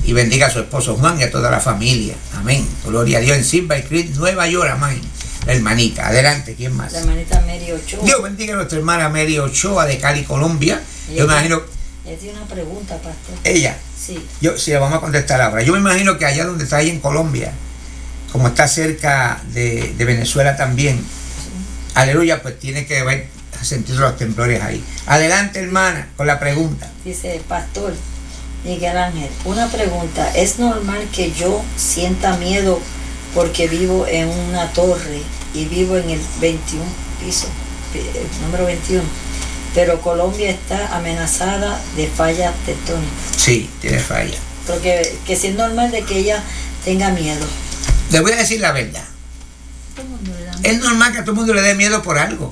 y bendiga a su esposo Juan y a toda la familia. Amén. Gloria a Dios. En Silver Creek, Nueva York. Amén. La hermanita. Adelante. ¿Quién más? La hermanita Mary Ochoa. Dios bendiga a nuestra hermana Mary Ochoa de Cali, Colombia. Yo me imagino... Ella tiene una pregunta, pastor. Ella. Sí. Sí, la vamos a contestar ahora. Yo me imagino que allá donde está ahí en Colombia, como está cerca de Venezuela también, aleluya, pues tiene que haber sentido los temblores ahí. Adelante, hermana, con la pregunta. Dice, pastor Miguel Ángel, una pregunta. ¿Es normal que yo sienta miedo porque vivo en una torre y vivo en el 21 piso, el número 21? Pero Colombia está amenazada de fallas tectónicas. Sí, tiene falla. Porque que si es normal de que ella tenga miedo. Le voy a decir la verdad. Es normal que a todo el mundo le dé miedo por algo.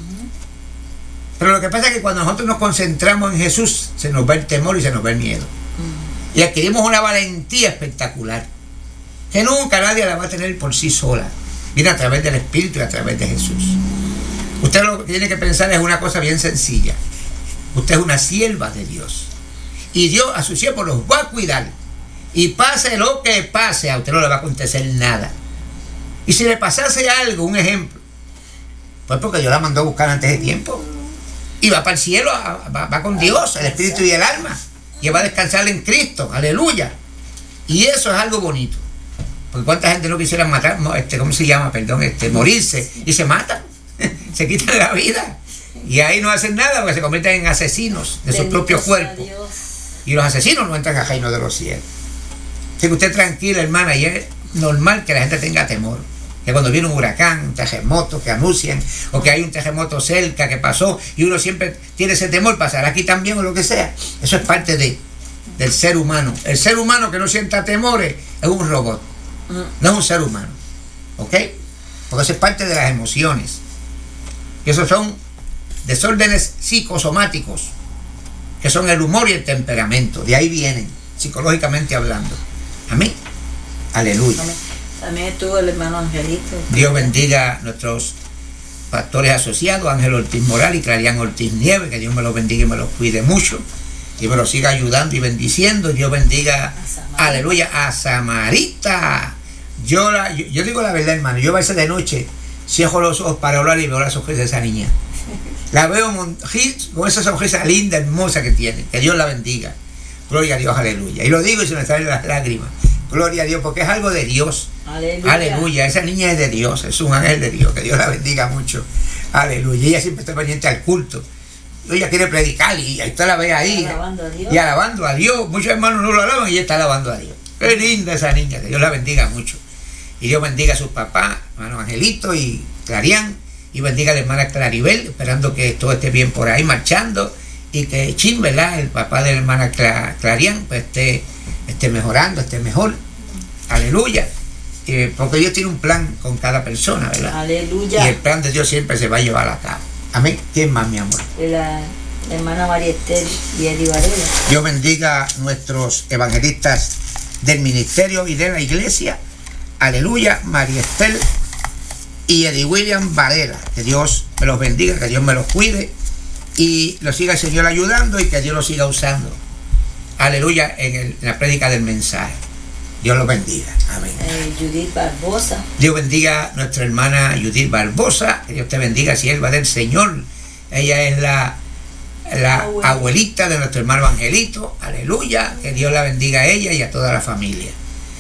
Pero lo que pasa es que cuando nosotros nos concentramos en Jesús, se nos va el temor y se nos va el miedo. Y adquirimos una valentía espectacular, que nunca nadie la va a tener por sí sola. Viene a través del Espíritu y a través de Jesús. Usted lo que tiene que pensar es una cosa bien sencilla. Usted es una sierva de Dios. Y Dios a sus siervos los va a cuidar. Y pase lo que pase, a usted no le va a acontecer nada. Y si le pasase algo, un ejemplo, pues porque Dios la mandó a buscar antes de tiempo. Y va para el cielo, va con Dios, el Espíritu y el alma. Y va a descansar en Cristo. Aleluya. Y eso es algo bonito. Porque cuánta gente no quisiera matar, ¿cómo se llama? Perdón, morirse. Y se matan. Se quitan la vida. Y ahí no hacen nada porque se convierten en asesinos de sus propios cuerpos. Y los asesinos no entran al reino de los cielos. Así que usted tranquila, hermana, y es normal que la gente tenga temor. Que cuando viene un huracán, un terremoto que anuncian, o que hay un terremoto cerca que pasó, y uno siempre tiene ese temor, pasará aquí también o lo que sea. Eso es parte del ser humano. El ser humano que no sienta temores es un robot, no es un ser humano. ¿Ok? Porque eso es parte de las emociones. Y esos son desórdenes psicosomáticos, que son el humor y el temperamento. De ahí vienen, psicológicamente hablando. Amén. Aleluya. Amén. También estuvo el hermano Angelito. Dios bendiga a nuestros pastores asociados, Ángel Ortiz Moral y Clarian Ortiz Nieves, que Dios me los bendiga y me los cuide mucho, y me los siga ayudando y bendiciendo. Dios bendiga, aleluya, a Samarita. Yo digo la verdad, hermano, yo a veces de noche cierro los ojos para orar y veo la sonrisa de esa niña. La veo con esa sonrisa linda, hermosa que tiene. Que Dios la bendiga. Gloria a Dios, aleluya. Y lo digo y se me salen las lágrimas. Gloria a Dios, porque es algo de Dios. Aleluya. Aleluya. Esa niña es de Dios, es un ángel de Dios. Que Dios la bendiga mucho. Aleluya. Ella siempre está pendiente al culto. Ella quiere predicar y usted la ve ahí. Alabando a Dios. Y alabando a Dios. Muchos hermanos no lo alaban y ella está alabando a Dios. Qué linda esa niña. Que Dios la bendiga mucho. Y Dios bendiga a sus papás, hermano Angelito y Clarian. Y bendiga a la hermana Claribel, esperando que todo esté bien por ahí, marchando. Y que Chin, ¿verdad? El papá de la hermana Clarian, pues esté mejorando, esté mejor. Aleluya. Porque Dios tiene un plan con cada persona, ¿verdad? Aleluya. Y el plan de Dios siempre se va a llevar a cabo. Amén. ¿Quién más, mi amor? La hermana María Esther y Eli Varela. Dios bendiga a nuestros evangelistas del ministerio y de la iglesia. Aleluya. María Esther y Eddie William Varela. Que Dios me los bendiga, que Dios me los cuide y los siga el Señor ayudando y que Dios los siga usando. Aleluya, en la prédica del mensaje. Dios los bendiga. Amén. Judith Barbosa. Dios bendiga a nuestra hermana Judith Barbosa. Que Dios te bendiga, sierva del Señor. Ella es la abuelita de nuestro hermano Angelito. Aleluya. Que Dios la bendiga a ella y a toda la familia.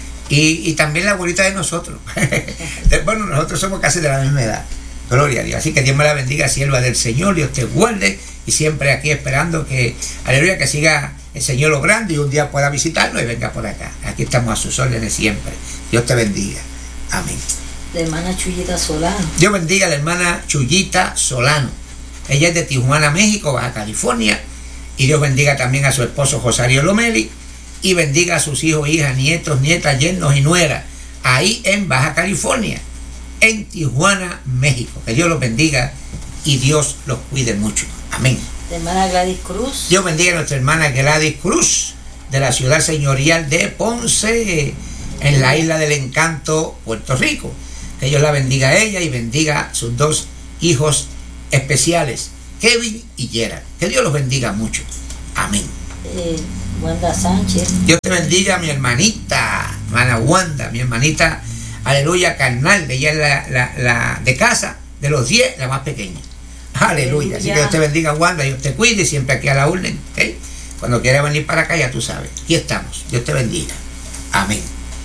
Y también la abuelita de nosotros. Bueno, nosotros somos casi de la misma edad. Gloria a Dios. Así que Dios me la bendiga, sierva del Señor. Dios te guarde. Y siempre aquí esperando que, aleluya, que siga el Señor obrando y un día pueda visitarnos y venga por acá. Aquí estamos a sus órdenes siempre. Dios te bendiga. Amén. La hermana Chuyita Solano. Dios bendiga a la hermana Chuyita Solano. Ella es de Tijuana, México, Baja California. Y Dios bendiga también a su esposo Josario Lomeli. Y bendiga a sus hijos, hijas, nietos, nietas, yernos y nueras. Ahí en Baja California. En Tijuana, México. Que Dios los bendiga y Dios los cuide mucho. Amén. La hermana Gladys Cruz. Dios bendiga a nuestra hermana Gladys Cruz, de la ciudad señorial de Ponce, en la isla del encanto, Puerto Rico. Que Dios la bendiga a ella y bendiga a sus dos hijos especiales, Kevin y Gerard. Que Dios los bendiga mucho. Amén. Wanda Sánchez. Dios te bendiga, mi hermanita, hermana Wanda, mi hermanita, aleluya, carnal. Ella es la de casa, de los 10, la más pequeña. Aleluya. Así que Dios te bendiga, Wanda, Dios te cuide, siempre aquí a la orden. ¿Okay? Cuando quieras venir para acá, ya tú sabes. Aquí estamos. Dios te bendiga. Amén.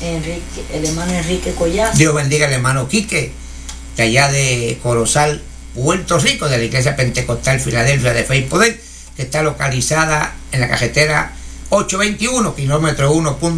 El hermano Enrique Collazo. Dios bendiga al hermano Quique, de allá de Corozal, Puerto Rico, de la Iglesia Pentecostal Filadelfia de Fe y Poder, que está localizada en la carretera 821, kilómetro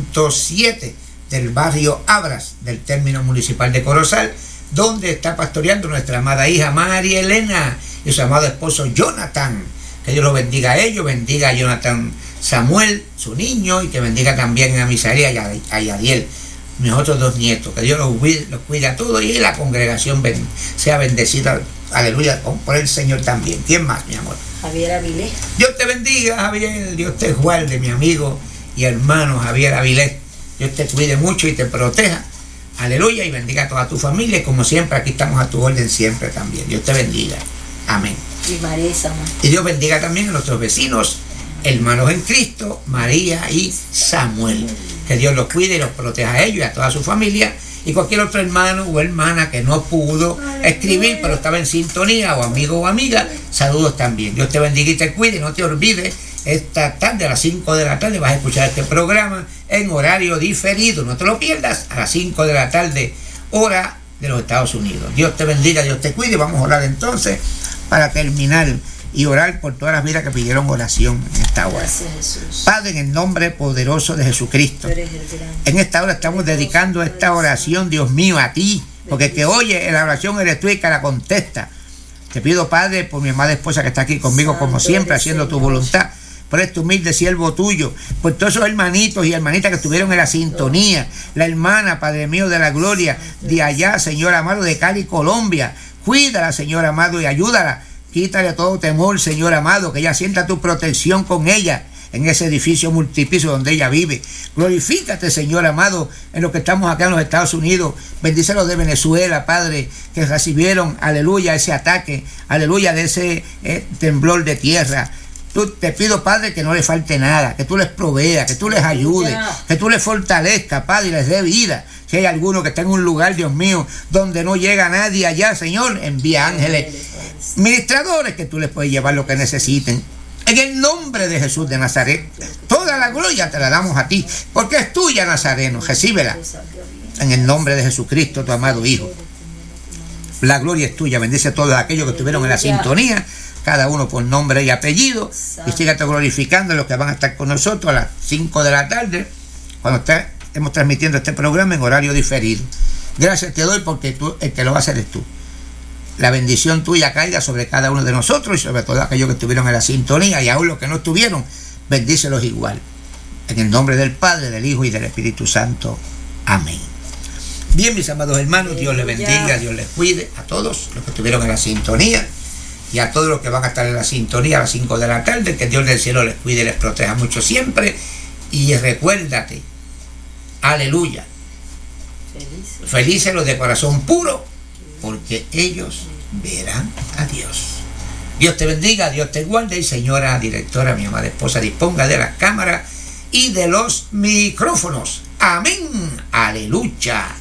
1.7 del barrio Abras, del término municipal de Corozal, donde está pastoreando nuestra amada hija María Elena y su amado esposo Jonathan. Que Dios los bendiga a ellos, bendiga a Jonathan Samuel, su niño, y que bendiga también a Misael y a Yadiel, mis otros 2 nietos. Que Dios los cuide a todos y la congregación sea bendecida, aleluya, por el Señor también. ¿Quién más, mi amor? Javier Avilés. Dios te bendiga, Javier. Dios te guarde, mi amigo y hermano Javier Avilés. Dios te cuide mucho y te proteja. Aleluya, y bendiga a toda tu familia. Y como siempre, aquí estamos a tu orden siempre también. Dios te bendiga. Amén. Y María y Samuel. Y Dios bendiga también a nuestros vecinos, hermanos en Cristo, María y Samuel. Que Dios los cuide y los proteja a ellos y a toda su familia. Y cualquier otro hermano o hermana que no pudo escribir, pero estaba en sintonía, o amigo o amiga, saludos también. Dios te bendiga y te cuide. No te olvides, esta tarde a las 5 de la tarde vas a escuchar este programa en horario diferido. No te lo pierdas, a las 5 de la tarde, hora de los Estados Unidos. Dios te bendiga, Dios te cuide. Vamos a orar entonces para terminar y orar por todas las vidas que pidieron oración en esta hora. Gracias, Jesús. Padre, en el nombre poderoso de Jesucristo, en esta hora estamos dedicando esta oración, Dios mío, a ti, porque el que oye la oración eres tú y que la contesta. Te pido, Padre, por mi amada esposa que está aquí conmigo, como siempre, haciendo tu voluntad, por este humilde siervo tuyo, por todos esos hermanitos y hermanitas que estuvieron en la sintonía, la hermana, Padre mío, de la gloria, de allá, Señor amado, de Cali, Colombia. Cuídala, Señor amado, y ayúdala. Quítale todo temor, Señor amado, que ella sienta tu protección con ella en ese edificio multipiso donde ella vive. Glorifícate, Señor amado, en lo que estamos acá en los Estados Unidos. Bendice los de Venezuela, Padre, que recibieron, aleluya, ese ataque, aleluya, de ese temblor de tierra. Te pido, Padre, que no le falte nada, que tú les proveas, que tú les ayudes, que tú les fortalezcas, Padre, y les dé vida. Si hay alguno que está en un lugar, Dios mío, donde no llega nadie allá, Señor, envía ángeles, ministradores, que tú les puedes llevar lo que necesiten. En el nombre de Jesús de Nazaret, toda la gloria te la damos a ti, porque es tuya, Nazareno, recíbela. En el nombre de Jesucristo, tu amado Hijo. La gloria es tuya, bendice a todos aquellos que estuvieron en la sintonía, cada uno por nombre y apellido, y sígate glorificando los que van a estar con nosotros a las 5 de la tarde, cuando estemos transmitiendo este programa en horario diferido. Gracias te doy porque tú, el que lo va a hacer es tú. La bendición tuya caiga sobre cada uno de nosotros y sobre todos aquellos que estuvieron en la sintonía, y aún los que no estuvieron, bendícelos igual. En el nombre del Padre, del Hijo y del Espíritu Santo. Amén. Bien, mis amados hermanos, Dios les bendiga, Dios les cuide a todos los que estuvieron en la sintonía y a todos los que van a estar en la sintonía a las 5 de la tarde. Que Dios del cielo les cuide y les proteja mucho siempre. Y recuérdate, aleluya, felices los de corazón puro, porque ellos verán a Dios. Dios te bendiga, Dios te guarde. Y señora directora, mi amada esposa, disponga de las cámaras y de los micrófonos. Amén. Aleluya.